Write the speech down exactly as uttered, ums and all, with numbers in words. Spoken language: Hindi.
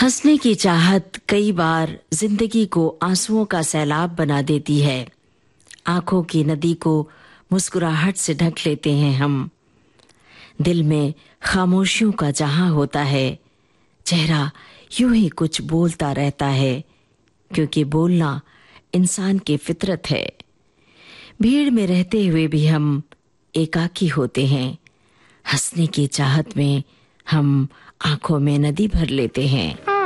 हंसने की चाहत कई बार जिंदगी को आंसुओं का सैलाब बना देती है। आंखों की नदी को मुस्कुराहट से ढक लेते हैं हम। दिल में खामोशियों का जहां होता है, चेहरा यूं ही कुछ बोलता रहता है, क्योंकि बोलना इंसान की फितरत है। भीड़ में रहते हुए भी हम एकाकी होते हैं। हंसने की चाहत में हम आंखों में नदी भर लेते हैं।